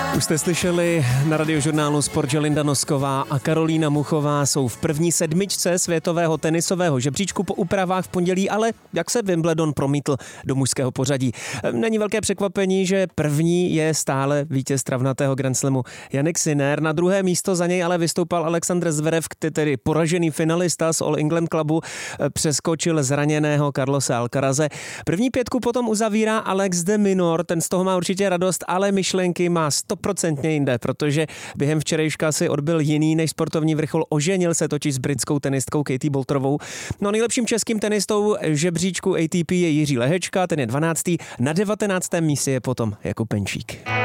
Už jste slyšeli na radiožurnálu Sport, že Linda Nosková a Karolína Muchová jsou v první sedmičce světového tenisového žebříčku po úpravách v pondělí, ale jak se Wimbledon promítl do mužského pořadí. Není velké překvapení, že první je stále vítěz travnatého Grand Slamu Jannik Sinner. Na druhé místo za něj ale vystoupal Alexander Zverev, který poražený finalista z All England Clubu přeskočil zraněného Carlose Alcaraze. První pětku potom uzavírá Alex de Minaur, ten z toho má určitě radost, ale myšlenky má 100% jinde, protože během včerejška si odbyl jiný než sportovní vrchol, oženil se totiž s britskou tenistkou Katie Bolterovou. No nejlepším českým tenistou žebříčku ATP je Jiří Lehečka, ten je 12. Na 19. místě je potom Jakub Penčík.